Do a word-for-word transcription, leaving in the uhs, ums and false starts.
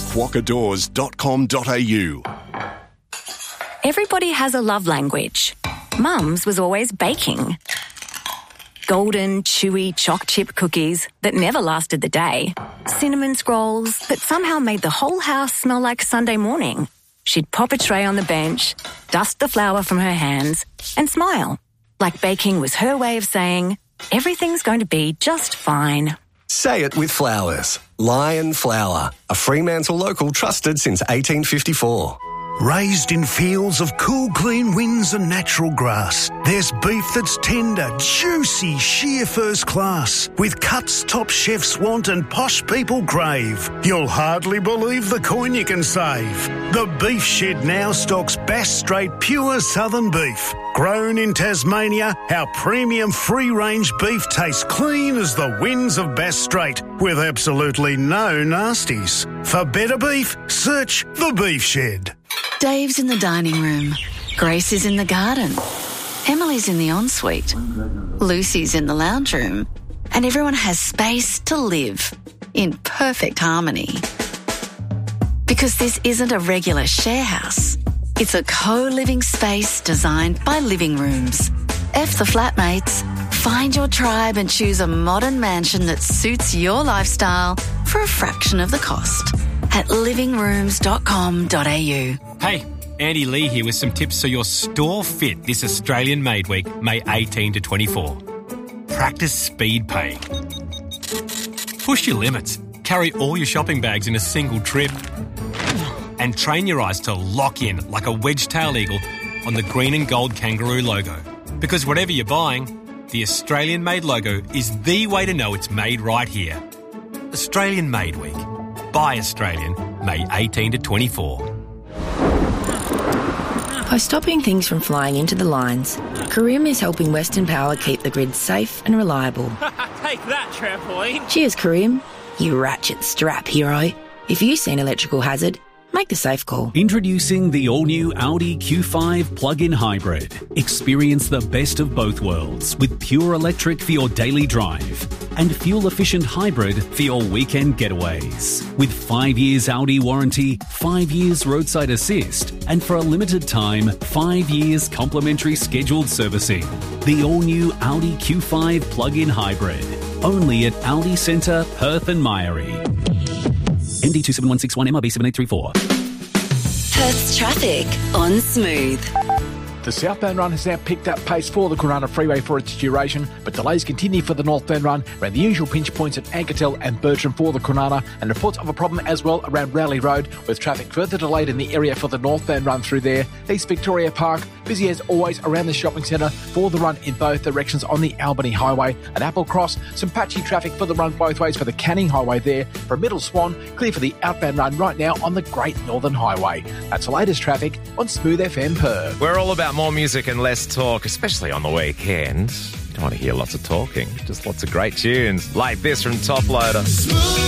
quokka doors dot com dot a u. Everybody has a love language. Mum's was always baking. Golden, chewy choc chip cookies that never lasted the day. Cinnamon scrolls that somehow made the whole house smell like Sunday morning. She'd pop a tray on the bench, dust the flour from her hands, and smile. Like baking was her way of saying, everything's going to be just fine. Say it with flowers. Lion Flour, a Fremantle local trusted since eighteen fifty-four. Raised in fields of cool, clean winds and natural grass, there's beef that's tender, juicy, sheer first class, with cuts top chefs want and posh people crave. You'll hardly believe the coin you can save. The Beef Shed now stocks Bass Strait pure southern beef. Grown in Tasmania, our premium free-range beef tastes clean as the winds of Bass Strait, with absolutely no nasties. For better beef, search The Beef Shed. Dave's in the dining room. Grace is in the garden. Emily's in the ensuite. Lucy's in the lounge room. And everyone has space to live in perfect harmony. Because this isn't a regular share house. It's a co-living space designed by Living Rooms. F the flatmates. Find your tribe and choose a modern mansion that suits your lifestyle for a fraction of the cost at living rooms dot com dot a u. Hey, Andy Lee here with some tips so your store fit this Australian Made Week, May eighteenth to twenty-four. Practice speed paying. Push your limits. Carry all your shopping bags in a single trip. And train your eyes to lock in like a wedge-tailed eagle on the green and gold kangaroo logo. Because whatever you're buying, the Australian Made logo is the way to know it's made right here. Australian Made Week. Buy Australian, May eighteenth to twenty-four. By stopping things from flying into the lines, Carim is helping Western Power keep the grid safe and reliable. Take that, trampoline. Cheers, Carim. You ratchet strap hero. If you see an electrical hazard, make the safe call. Introducing the all-new Audi Q five plug-in hybrid. Experience the best of both worlds with pure electric for your daily drive and fuel-efficient hybrid for your weekend getaways. With five years Audi warranty, five years roadside assist, and for a limited time, five years complimentary scheduled servicing. The all-new Audi Q five plug-in hybrid. Only at Audi Centre, Perth and Myrie. M D two seven one six one M R B seven eight three four. Perth's traffic on Smooth. The southbound run has now picked up pace for the Corunna Freeway for its duration, but delays continue for the northbound run around the usual pinch points at Anketel and Bertram for the Corunna, and reports of a problem as well around Rowley Road, with traffic further delayed in the area for the northbound run through there. East Victoria Park, busy as always around the shopping centre for the run in both directions on the Albany Highway. At Apple Cross, some patchy traffic for the run both ways for the Canning Highway there. From Middle Swan, clear for the outbound run right now on the Great Northern Highway. That's the latest traffic on Smooth F M Perth. We're all about more music and less talk, especially on the weekend. You don't want to hear lots of talking, just lots of great tunes like this from Top Loader. Smooth.